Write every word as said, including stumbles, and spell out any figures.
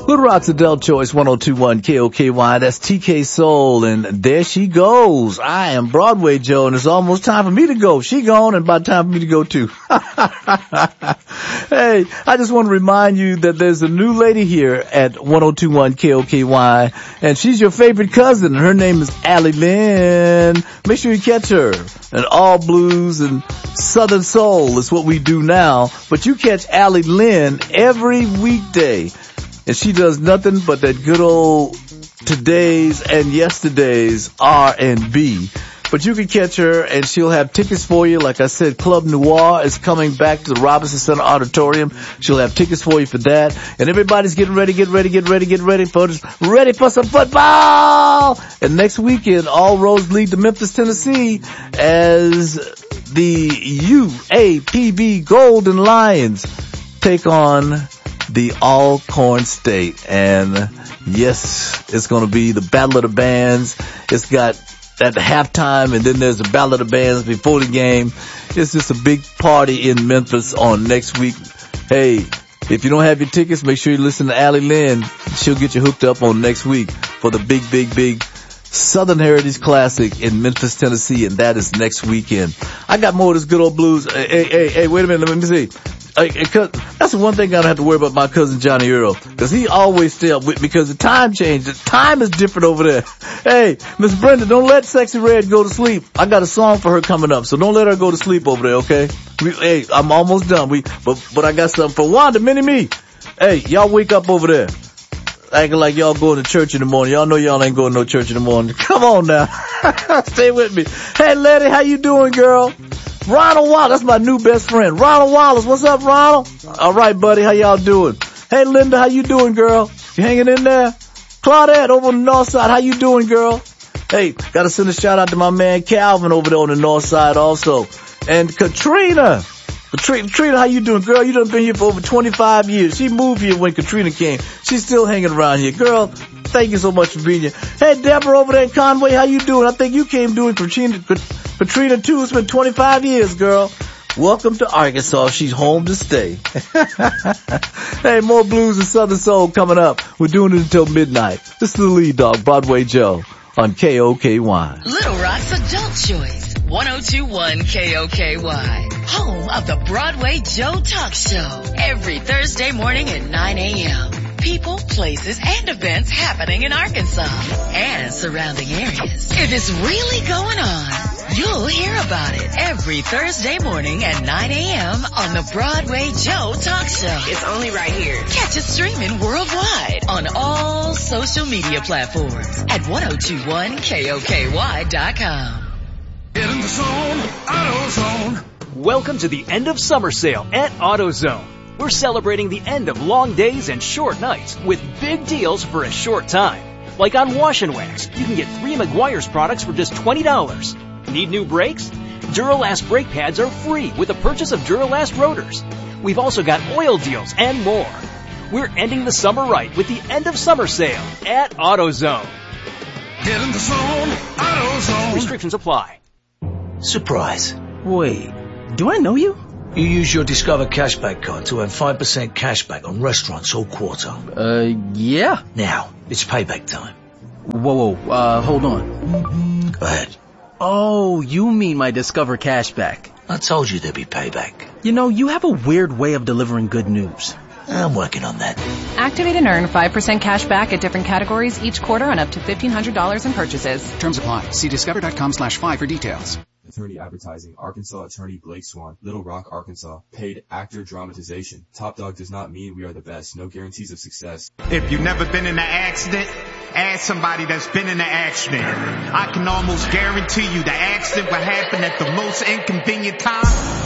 Little Rock's Adult Choice, one oh two point one K O K Y. That's T K Soul, and there she goes. I am Broadway Joe, and it's almost time for me to go. She gone, and about time for me to go too. Hey, I just want to remind you that there's a new lady here at one oh two point one K O K Y, and she's your favorite cousin. Her name is Allie Lynn. Make sure you catch her. And all blues and Southern soul is what we do now, but you catch Allie Lynn every weekday. And she does nothing but that good old today's and yesterday's R and B. But you can catch her, and she'll have tickets for you. Like I said, Club Noir is coming back to the Robinson Center Auditorium. She'll have tickets for you for that. And everybody's getting ready, get ready, get ready, get ready for this, ready for some football. And next weekend, all roads lead to Memphis, Tennessee, as the U A P B Golden Lions take on the Alcorn State. And yes, it's going to be the Battle of the Bands. It's got at the halftime, and then there's the Battle of the Bands before the game. It's just a big party in Memphis on next week. Hey, if you don't have your tickets, make sure you listen to Allie Lynn. She'll get you hooked up on next week for the big, big, big Southern Heritage Classic in Memphis, Tennessee, and that is next weekend. I got more of this good old blues. Hey, hey, hey, hey wait a minute, let me see. That's the one thing I don't have to worry about my cousin Johnny Earl, because he always stay up with, because the time changes. The time is different over there. Hey, Miss Brenda, don't let Sexy Red go to sleep. I got a song for her coming up, so don't let her go to sleep over there, okay? We, hey, I'm almost done. We, but, but I got something for Wanda, Mini-Me. Hey, y'all wake up over there. Acting like y'all going to church in the morning. Y'all know y'all ain't going to no church in the morning. Come on now. Stay with me. Hey, Letty, how you doing, girl? Ronald Wallace, that's my new best friend. Ronald Wallace, what's up, Ronald? All right, buddy, how y'all doing? Hey, Linda, how you doing, girl? You hanging in there? Claudette, over on the north side, how you doing, girl? Hey, gotta send a shout out to my man Calvin over there on the north side also. And Katrina. Katrina, Katrina, how you doing, girl? You done been here for over twenty-five years. She moved here when Katrina came. She's still hanging around here. Girl, thank you so much for being here. Hey, Deborah over there in Conway, how you doing? I think you came doing Katrina, Katrina too. It's been twenty-five years, girl. Welcome to Arkansas. She's home to stay. Hey, more blues and Southern soul coming up. We're doing it until midnight. This is the lead dog, Broadway Joe, on K O K Y. Little Rock's Adult Choice, one oh two point one K O K Y. Home of the Broadway Joe Talk Show. Every Thursday morning at nine a.m. People, places, and events happening in Arkansas and surrounding areas. If it's really going on, you'll hear about it every Thursday morning at nine a.m. on the Broadway Joe Talk Show. It's only right here. Catch it streaming worldwide on all social media platforms at ten twenty-one K O K Y dot com. Get in the zone, AutoZone. Welcome to the end of summer sale at AutoZone. We're celebrating the end of long days and short nights with big deals for a short time. Like on Wash and Wax, you can get three Meguiar's products for just twenty dollars. Need new brakes? Duralast brake pads are free with the purchase of Duralast rotors. We've also got oil deals and more. We're ending the summer right with the end of summer sale at AutoZone. Get in the zone, AutoZone. Restrictions apply. Surprise. Wait, do I know you? You use your Discover Cashback card to earn five percent cashback on restaurants all quarter. Uh, yeah. Now, it's payback time. Whoa, whoa, uh, hold on. Go ahead. Oh, you mean my Discover Cashback. I told you there'd be payback. You know, you have a weird way of delivering good news. I'm working on that. Activate and earn five percent cash back at different categories each quarter on up to fifteen hundred dollars in purchases. Terms apply. See discover.com slash five for details. Attorney Advertising, Arkansas Attorney Blake Swan, Little Rock, Arkansas. Paid actor dramatization. Top Dog does not mean we are the best. No guarantees of success. If you've never been in an accident, ask somebody that's been in an accident. I can almost guarantee you the accident will happen at the most inconvenient time.